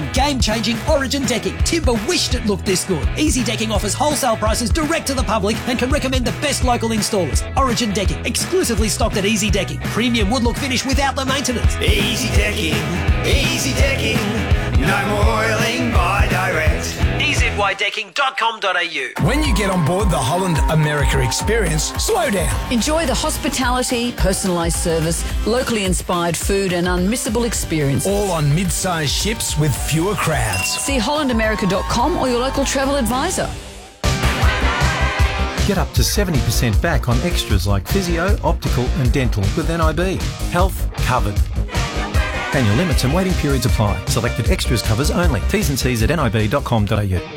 on game-changing Origin decking. Timber wished it looked this good. Easy Decking offers wholesale prices direct to the public and can recommend the best local installers. Origin Decking, exclusively stocked at Easy Decking. Premium wood look finish without the maintenance. Easy Decking, no more oiling by direct. EZYDecking.com.au. When you get on board the Holland America experience, slow down. Enjoy the hospitality, personalised service, locally inspired food and unmissable experience. All on mid-sized ships with fewer crowds. See hollandamerica.com or your local travel advisor. Get up to 70% back on extras like physio, optical and dental with NIB. Health covered. Annual limits and waiting periods apply. Selected extras covers only. T's and C's at nib.com.au.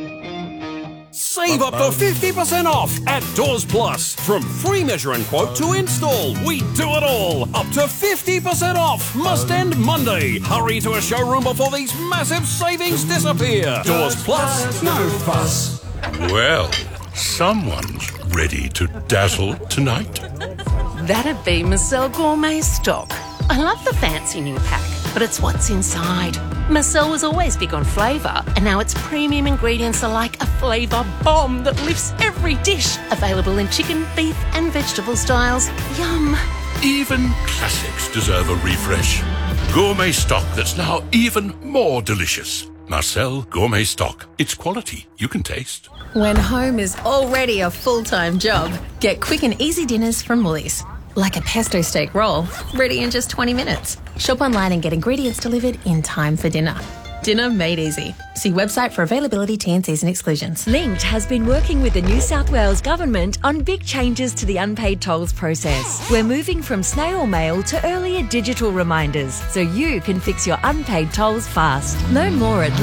Save up to 50% off at Doors Plus. From free measure and quote to install, we do it all. Up to 50% off. Must end Monday. Hurry to a showroom before these massive savings disappear. Doors Plus, no fuss. Well, someone's ready to dazzle tonight. That'd be Marcel Gourmet Stock. I love the fancy new pack, but it's what's inside. Marcel was always big on flavour, and now its premium ingredients are like a flavour bomb that lifts every dish. Available in chicken, beef and vegetable styles. Yum. Even classics deserve a refresh. Gourmet stock that's now even more delicious. Marcel Gourmet Stock. It's quality you can taste. When home is already a full-time job, get quick and easy dinners from Woolies. Like a pesto steak roll, ready in just 20 minutes. Shop online and get ingredients delivered in time for dinner. Dinner made easy. See website for availability, T&Cs and exclusions. Linked has been working with the New South Wales Government on big changes to the unpaid tolls process. We're moving from snail mail to earlier digital reminders so you can fix your unpaid tolls fast. Learn more at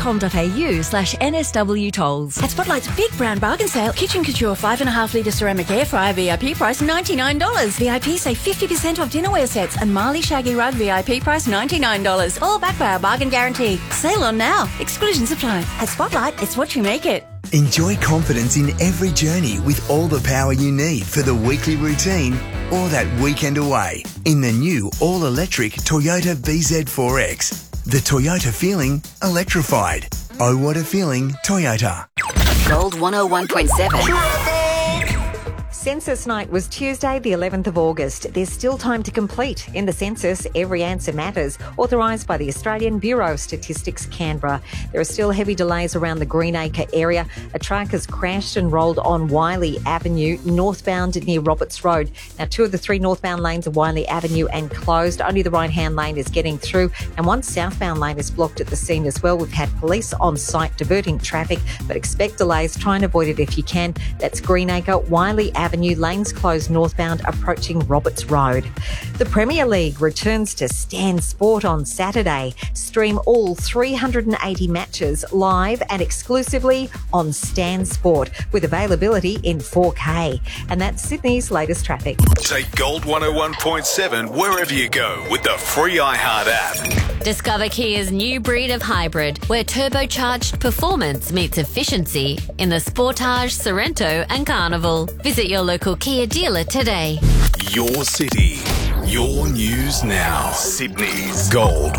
linked.com.au/NSW tolls. At Spotlight's Big Brown Bargain Sale, Kitchen Couture 5.5 litre ceramic air fryer VIP price $99. VIP save 50% off dinnerware sets and Marley Shaggy Rug VIP price $99. All backed by our bargain guarantee. Sale on now. Exclusions apply. At Spotlight, it's what you make it. Enjoy confidence in every journey with all the power you need for the weekly routine or that weekend away in the new all-electric Toyota BZ4X. The Toyota feeling electrified. Oh, what a feeling, Toyota. Gold 101.7. Census night was Tuesday, the 11th of August. There's still time to complete. In the census, every answer matters, authorised by the Australian Bureau of Statistics, Canberra. There are still heavy delays around the Greenacre area. A truck has crashed and rolled on Wiley Avenue, northbound near Roberts Road. Now, 2 of the 3 northbound lanes of Wiley Avenue and closed. Only the right-hand lane is getting through, and one southbound lane is blocked at the scene as well. We've had police on site diverting traffic, but expect delays. Try and avoid it if you can. That's Greenacre, Wiley Avenue, lanes closed northbound approaching Roberts Road. The Premier League returns to Stan Sport on Saturday. Stream all 380 matches live and exclusively on Stan Sport with availability in 4K. And that's Sydney's latest traffic. Take Gold 101.7 wherever you go with the free iHeart app. Discover Kia's new breed of hybrid, where turbocharged performance meets efficiency in the Sportage, Sorrento and Carnival. Visit your local Kia dealer today. Your city, your news now. Sydney's Gold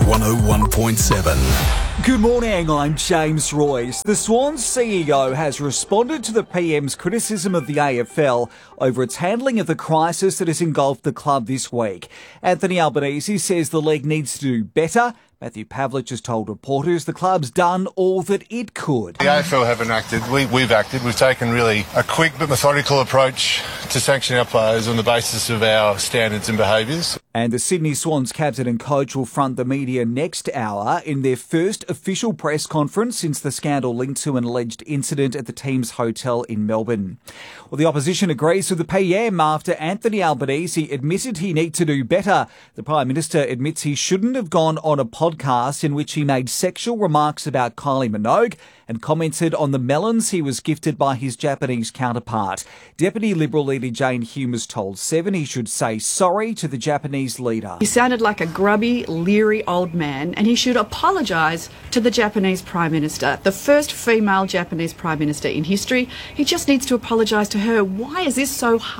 101.7. Good morning, I'm James Royce. The Swans CEO has responded to the PM's criticism of the AFL over its handling of the crisis that has engulfed the club this week. Anthony Albanese says the league needs to do better. Matthew Pavlich has told reporters the club's done all that it could. The AFL haven't acted. We've acted. We've taken really a quick but methodical approach to sanction our players on the basis of our standards and behaviours. And the Sydney Swans captain and coach will front the media next hour in their first official press conference since the scandal linked to an alleged incident at the team's hotel in Melbourne. Well, the opposition agrees with the PM after Anthony Albanese admitted he needs to do better. The Prime Minister admits he shouldn't have gone on a podcast in which he made sexual remarks about Kylie Minogue and commented on the melons he was gifted by his Japanese counterpart. Deputy Liberal leader Jane Hume has told Seven he should say sorry to the Japanese leader. He sounded like a grubby, leery old man, and he should apologise to the Japanese Prime Minister, the first female Japanese Prime Minister in history. He just needs to apologise to her. Why is this so hard?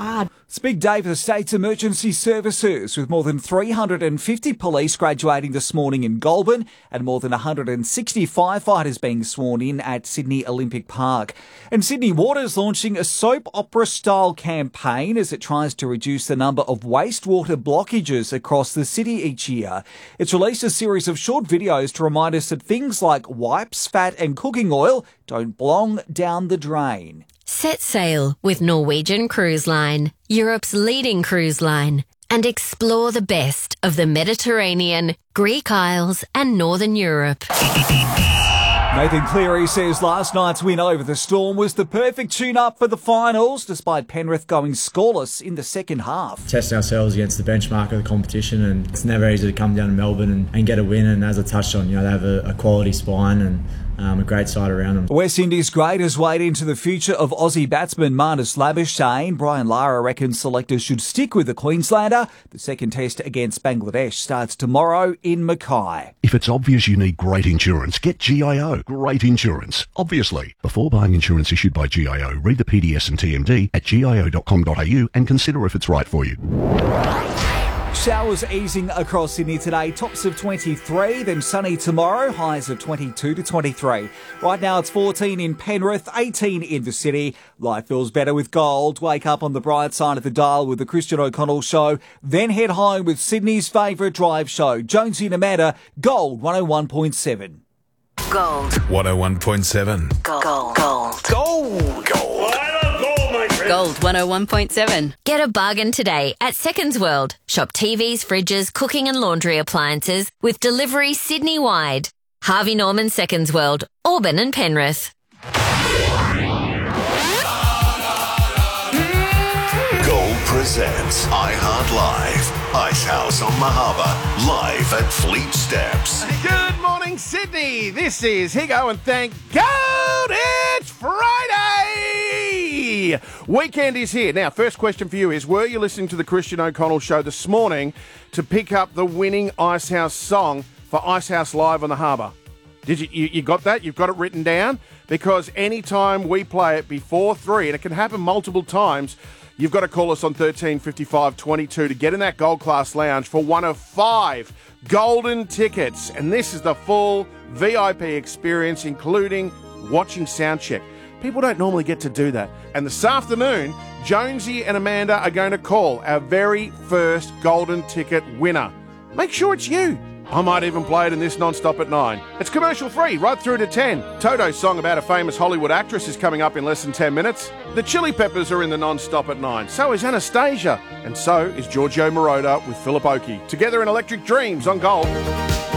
It's a big day for the state's emergency services, with more than 350 police graduating this morning in Goulburn and more than 160 firefighters being sworn in at Sydney Olympic Park. And Sydney Water's launching a soap opera-style campaign as it tries to reduce the number of wastewater blockages across the city each year. It's released a series of short videos to remind us that things like wipes, fat and cooking oil don't belong down the drain. Set sail with Norwegian Cruise Line, Europe's leading cruise line, and explore the best of the Mediterranean, Greek Isles and Northern Europe. Nathan Cleary says last night's win over the Storm was the perfect tune-up for the finals, despite Penrith going scoreless in the second half. Test ourselves against the benchmark of the competition, and it's never easy to come down to Melbourne and get a win. And as I touched on, they have a quality spine and a great side around them. West Indies graders wade into the future of Aussie batsman Marnus Labuschagne. Brian Lara reckons selectors should stick with the Queenslander. The second test against Bangladesh starts tomorrow in Mackay. If it's obvious you need great insurance, get GIO. Great insurance. Obviously. Before buying insurance issued by GIO, read the PDS and TMD at gio.com.au and consider if it's right for you. Showers easing across Sydney today, tops of 23, then sunny tomorrow, highs of 22 to 23. Right now it's 14 in Penrith, 18 in the city. Life feels better with gold. Wake up on the bright side of the dial with the Christian O'Connell Show, then head home with Sydney's favourite drive show, Jonesy and Amanda, Gold 101.7. Gold. 101.7. Gold. Gold. Gold. Gold. Gold. Gold 101.7. Get a bargain today at Seconds World. Shop TVs, fridges, cooking and laundry appliances with delivery Sydney-wide. Harvey Norman Seconds World, Auburn and Penrith. Gold presents iHeart Live. Ice House on Mahaba, live at Fleet Steps. Good morning, Sydney. This is Higo, and thank God it's Friday. Weekend is here. Now, first question for you is, were you listening to the Christian O'Connell Show this morning to pick up the winning Ice House song for Ice House Live on the Harbour? Did you got that? You've got it written down? Because anytime we play it before 3, and it can happen multiple times, you've got to call us on 13 55 22 to get in that Gold Class Lounge for one of 5 golden tickets. And this is the full VIP experience, including watching Soundcheck. People don't normally get to do that. And this afternoon, Jonesy and Amanda are going to call our very first golden ticket winner. Make sure it's you. I might even play it in this non-stop at 9. It's commercial free right through to 10. Toto's song about a famous Hollywood actress is coming up in less than 10 minutes. The Chili Peppers are in the non-stop at 9. So is Anastasia. And so is Giorgio Moroder with Philip Oakey. Together in Electric Dreams on Gold.